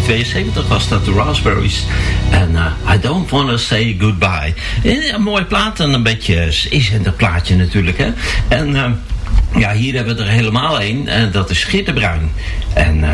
1972 was dat, de Raspberries. En I Don't Wanna Say Goodbye. Een mooie plaat en een beetje zeezender plaatje natuurlijk, hè. En ja, hier hebben we er helemaal een. En dat is Geert de Bruin. En